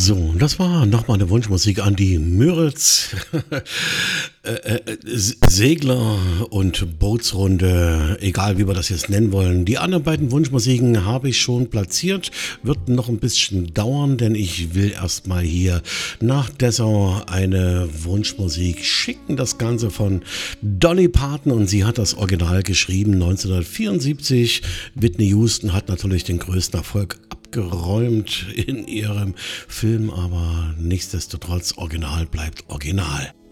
So, das war nochmal eine Wunschmusik an die Müritz Segler und Bootsrunde, egal wie wir das jetzt nennen wollen. Die anderen beiden Wunschmusiken habe ich schon platziert, wird noch ein bisschen dauern, denn ich will erstmal hier nach Dessau eine Wunschmusik schicken. Das Ganze von Dolly Parton und sie hat das Original geschrieben 1974. Whitney Houston hat natürlich den größten Erfolg abgeräumt in ihrem Film, aber nichtsdestotrotz, Original bleibt Original.